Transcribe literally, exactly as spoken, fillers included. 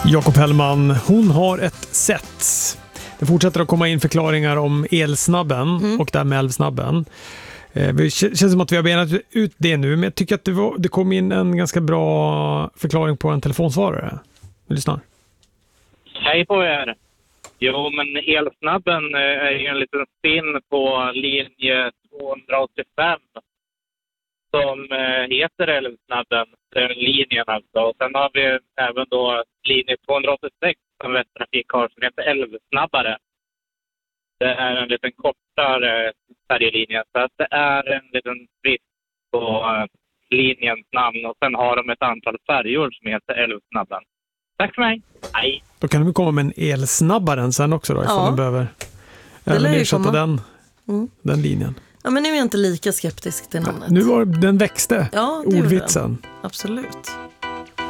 Jakob Hellman, hon har ett sätt. Det fortsätter att komma in förklaringar om elsnabben mm. och därmed älvsnabben. Det känns som att vi har benat ut det nu, men jag tycker att det, var, det kom in en ganska bra förklaring på en telefonsvarare. Vi lyssnar. Hej på er. Jo, men elsnabben är ju en liten spinn på linje tvåhundraåttiofem som heter älvsnabben, den linjen alltså. Och sen har vi även då linje tvåhundraåttiosex som Västtrafik har som heter älvsnabbare. Det är en liten kortare färjelinje, så att det är en liten brist på linjens namn. Och sen har de ett antal färjor som heter älvsnabben. Tack för mig. Hej. Då kan vi komma med en elsnabbaren sen också då, ifall ja. man behöver även ersätta den, mm. den linjen. Ja, men nu är jag inte lika skeptisk till namnet. Nu var den växte, ja, ordvitsen. Absolut.